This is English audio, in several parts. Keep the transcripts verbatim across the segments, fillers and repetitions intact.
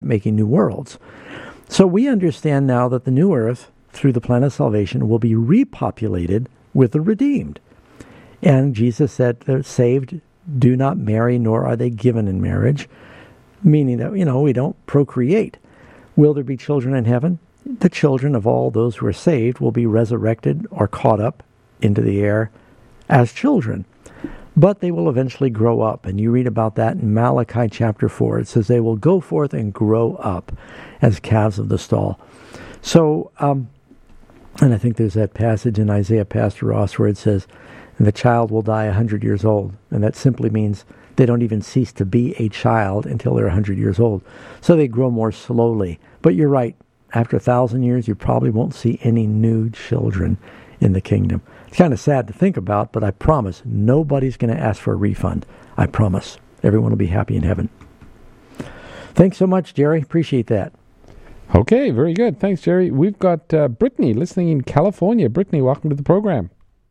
making new worlds. So we understand now that the new earth, through the plan of salvation, will be repopulated with the redeemed. And Jesus said the saved do not marry, nor are they given in marriage, meaning that, you know, we don't procreate. Will there be children in heaven? The children of all those who are saved will be resurrected or caught up into the air as children. But they will eventually grow up, and you read about that in Malachi chapter four. It says they will go forth and grow up as calves of the stall. So, um, and I think there's that passage in Isaiah, Pastor Ross, where it says, and the child will die a hundred years old. And that simply means they don't even cease to be a child until they're a hundred years old. So they grow more slowly. But you're right. After a thousand years, you probably won't see any new children in the kingdom. It's kind of sad to think about, but I promise nobody's going to ask for a refund. I promise. Everyone will be happy in heaven. Thanks so much, Jerry. Appreciate that. Okay, very good. Thanks, Jerry. We've got uh, Brittany listening in California. Brittany, welcome to the program.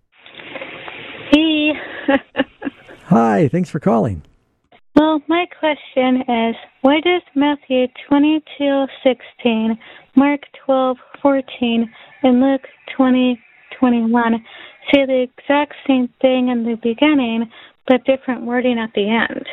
Hey. Hi, thanks for calling. Well, my question is, why does Matthew twenty-two sixteen, Mark twelve fourteen, and Luke twenty twenty-one say the exact same thing in the beginning, but different wording at the end?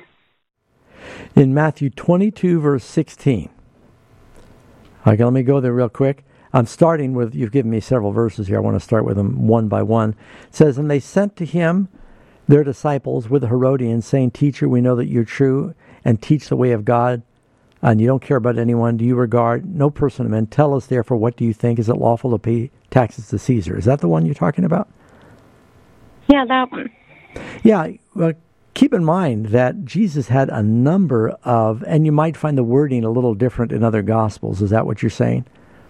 In Matthew twenty-two, verse sixteen. Okay, let me go there real quick. I'm starting with, you've given me several verses here. I want to start with them one by one. It says, and they sent to him their disciples with the Herodians, saying, Teacher, we know that you're true and teach the way of God, and you don't care about anyone. Do you regard no person of men? Tell us, therefore, what do you think? Is it lawful to pay taxes to Caesar? Is that the one you're talking about? Yeah, that one. Yeah, well, keep in mind that Jesus had a number of, and you might find the wording a little different in other Gospels. Is that what you're saying?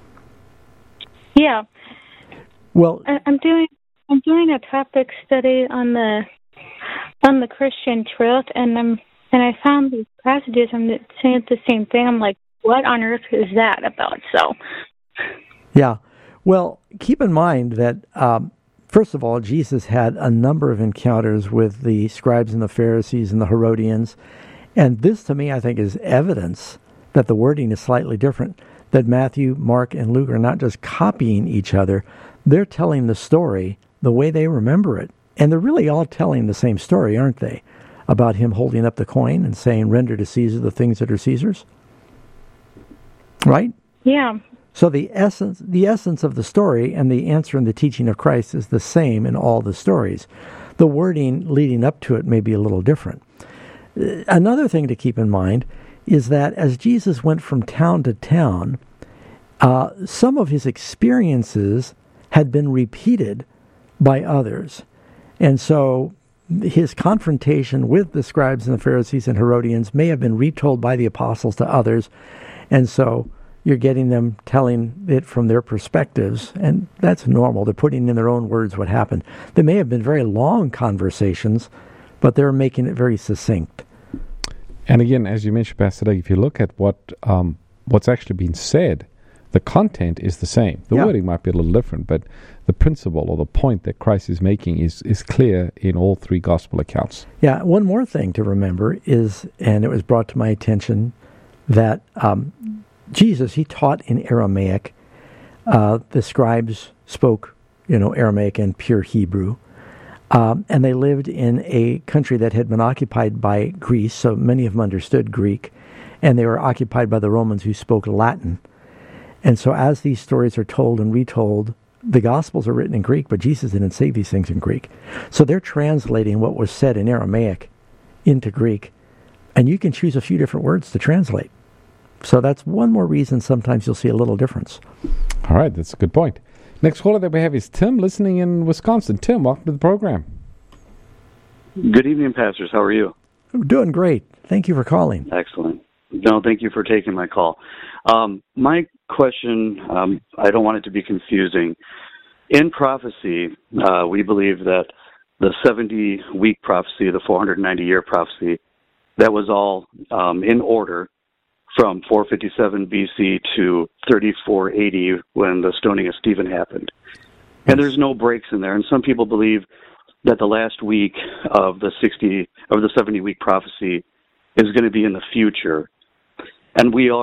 Yeah. Well, I, I'm doing I'm doing a topic study on the on the Christian truth, and I'm and I found these passages and it's saying the same thing. I'm like, what on earth is that about? So, yeah. Well, keep in mind that um, first of all, Jesus had a number of encounters with the scribes and the Pharisees and the Herodians, and this, to me, I think, is evidence that the wording is slightly different. That Matthew, Mark, and Luke are not just copying each other; they're telling the story the way they remember it. And they're really all telling the same story, aren't they? About him holding up the coin and saying, render to Caesar the things that are Caesar's. Right? Yeah. So the essence the essence of the story and the answer in the teaching of Christ is the same in all the stories. The wording leading up to it may be a little different. Another thing to keep in mind is that as Jesus went from town to town, uh, some of his experiences had been repeated by others. And so his confrontation with the scribes and the Pharisees and Herodians may have been retold by the apostles to others. And so you're getting them telling it from their perspectives. And that's normal. They're putting in their own words what happened. They may have been very long conversations, but they're making it very succinct. And again, as you mentioned, Pastor Doug, if you look at what um, what's actually been said, the content is the same. The yeah. wording might be a little different, but the principle or the point that Christ is making is, is clear in all three gospel accounts. Yeah, one more thing to remember is, and it was brought to my attention, that um, Jesus, he taught in Aramaic. Uh, the scribes spoke, you know, Aramaic and pure Hebrew. Um, and they lived in a country that had been occupied by Greece, so many of them understood Greek. And they were occupied by the Romans who spoke Latin. And so as these stories are told and retold, the Gospels are written in Greek, but Jesus didn't say these things in Greek. So they're translating what was said in Aramaic into Greek. And you can choose a few different words to translate. So that's one more reason sometimes you'll see a little difference. All right, that's a good point. Next caller that we have is Tim, listening in Wisconsin. Tim, welcome to the program. Good evening, pastors. How are you? I'm doing great. Thank you for calling. Excellent. No, thank you for taking my call. Um, my question, um, I don't want it to be confusing. In prophecy, uh, we believe that the seventy-week prophecy, the four hundred ninety-year prophecy, that was all um, in order from four fifty-seven B C to thirty-four eighty when the stoning of Stephen happened. And there's no breaks in there. And some people believe that the last week of the sixty of the seventy-week prophecy is going to be in the future. And we all